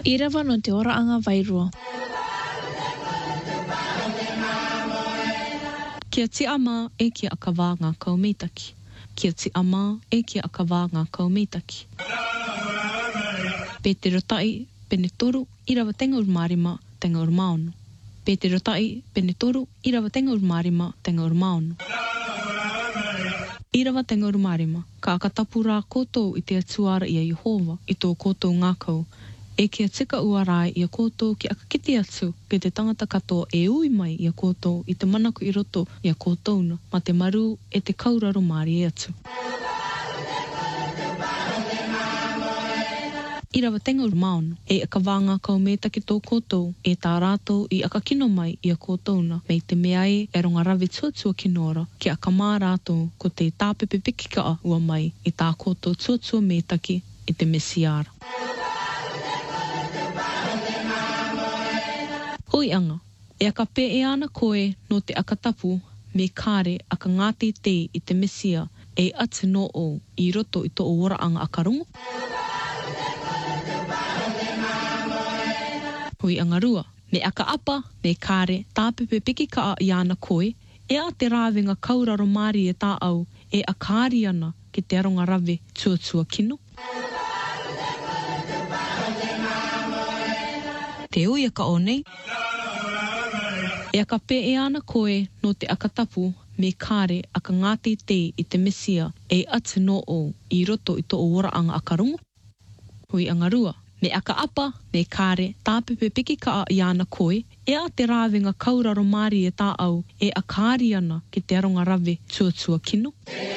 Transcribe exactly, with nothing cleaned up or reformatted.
I rawa no te ora anga vairua. Kia ti ama e kia akawā ngā kaumitaki. Kia ti ama e kia akawā ngā kaumitaki. Pe te rotai pene toru i rawa tenga ur marima tenga ur maono. Pe te rotai pene toru i rawa tenga ur marima tenga ur maono. I rawa tenga ur marima, ka akatapu rā koutou i te atuara i a Yehova i tō koutou ngākau. E kia tika ua rai i a koutou ki akakiti atu pe te tangata katoa e ui mai i a koutou i te manaku i roto i a koutouna ma te maru e te kauraro māri e atu. I rawa tenga ur maono, e akawā ngā kaumeta ki tō koutou e tā rātou i akakino mai i a koutouna mei te mea e e ronga rawe tuatua kinora ki akamā rātou ko te tāpepe pikikaa ua mai i tā koutou tuatua mētaki i te mesiara. Oi anga, e aka pe e ana koe no te akatapu me kāre aka ngāti te i te mesia e atu no o i roto i tō ora anga akarongo. Oi anga rua, me aka apa me kāre tāpepe piki kaa i ana koe e a te rāwenga kauraro māri e tā au e a kāri ana ki te aronga rawe tuatua kino. Te ui aka o nei. E aka pe e ana koe no te akatapu me kāre aka ngāti te i te mesia e atu no o i roto i tō ora anga akarongo. Hui anga rua, me aka apa me kāre tāpepe piki kaa i ana koe e a te rāwenga kauraro māri e tā au e a kāri ana ki te aronga rawe tuatua kino.